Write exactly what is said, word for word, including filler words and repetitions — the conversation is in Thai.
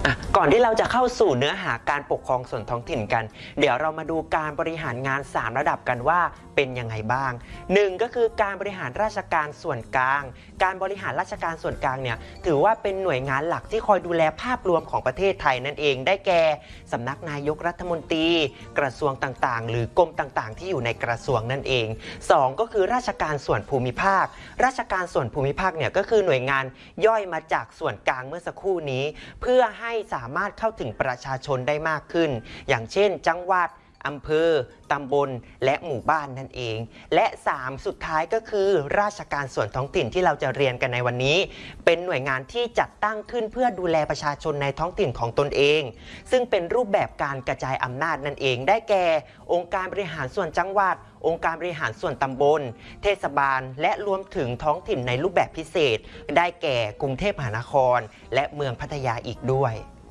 ก่อนที่เราจะเข้าสู่เนื้อหาการปกครองส่วนท้องถิ่นกันเดี๋ยวเรามาดูการบริหารงานสามระดับกันว่าเป็นยังไงบ้างหนึ่งก็คือการบริหารราชการส่วนกลางการบริหารราชการส่วนกลางเนี่ยถือว่าเป็นหน่วยงานหลักที่คอยดูแลภาพรวมของประเทศไทยนั่นเองได้แก่สำนักนายกรัฐมนตรีกระทรวงต่างๆหรือกรมต่างๆที่อยู่ในกระทรวงนั่นเองสองก็คือราชการส่วนภูมิภาคราชการส่วนภูมิภาคเนี่ยก็คือหน่วยงานย่อยมาจากส่วนกลางเมื่อสักครู่นี้เพื่อให้สามารถเข้าถึงประชาชนได้มากขึ้นอย่างเช่นจังหวัดอำเภอตำบลและหมู่บ้านนั่นเองและสามสุดท้ายก็คือราชการส่วนท้องถิ่นที่เราจะเรียนกันในวันนี้เป็นหน่วยงานที่จัดตั้งขึ้นเพื่อดูแลประชาชนในท้องถิ่นของตนเองซึ่งเป็นรูปแบบการกระจายอำนาจนั่นเองได้แก่องค์การบริหารส่วนจังหวัดองค์การบริหารส่วนตำบลเทศบาลและรวมถึงท้องถิ่นในรูปแบบพิเศษได้แก่กรุงเทพมหานครและเมืองพัทยาอีกด้วย